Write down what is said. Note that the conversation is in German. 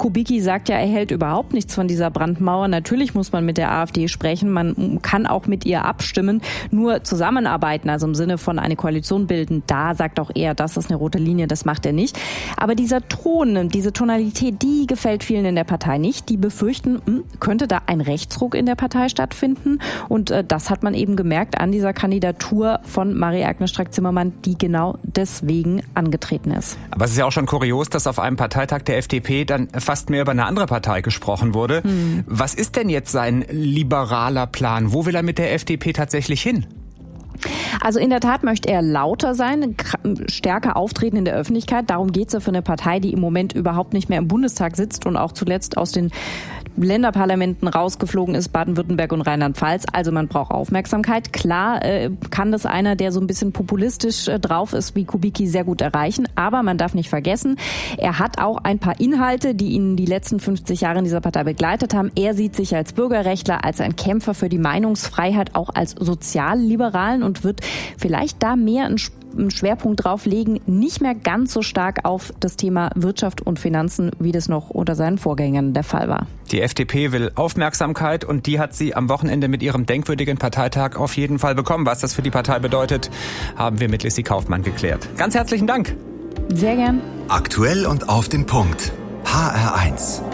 Kubicki sagt ja, er hält überhaupt nichts von dieser Brandmauer. Natürlich muss man mit der AfD sprechen, man kann auch mit ihr abstimmen. Nur zusammenarbeiten, also im Sinne von eine Koalition bilden, da sagt auch er, das ist eine rote Linie, das macht er nicht. Aber dieser Ton, diese Tonalität, die gefällt vielen in der Partei nicht. Die befürchten, könnte da ein Rechtsruck in der Partei stattfinden. Und das hat man eben gemerkt an dieser Kandidatur von Marie-Agnes Strack-Zimmermann, die genau deswegen angetreten ist. Aber es ist ja auch schon kurios, dass auf einem Parteitag der FDP dann fast mehr über eine andere Partei gesprochen wurde. Was ist denn jetzt sein liberaler Plan? Wo will er mit der FDP tatsächlich hin? Also in der Tat möchte er lauter sein, stärker auftreten in der Öffentlichkeit. Darum geht es ja für eine Partei, die im Moment überhaupt nicht mehr im Bundestag sitzt und auch zuletzt aus den Länderparlamenten rausgeflogen ist, Baden-Württemberg und Rheinland-Pfalz. Also man braucht Aufmerksamkeit. Klar kann das einer, der so ein bisschen populistisch drauf ist, wie Kubicki, sehr gut erreichen. Aber man darf nicht vergessen, er hat auch ein paar Inhalte, die ihn die letzten 50 Jahre in dieser Partei begleitet haben. Er sieht sich als Bürgerrechtler, als ein Kämpfer für die Meinungsfreiheit, auch als Sozialliberalen und wird vielleicht da mehr einen Schwerpunkt drauf legen, nicht mehr ganz so stark auf das Thema Wirtschaft und Finanzen, wie das noch unter seinen Vorgängern der Fall war. Die FDP will Aufmerksamkeit und die hat sie am Wochenende mit ihrem denkwürdigen Parteitag auf jeden Fall bekommen. Was das für die Partei bedeutet, haben wir mit Lissy Kaufmann geklärt. Ganz herzlichen Dank. Sehr gern. Aktuell und auf den Punkt. HR1.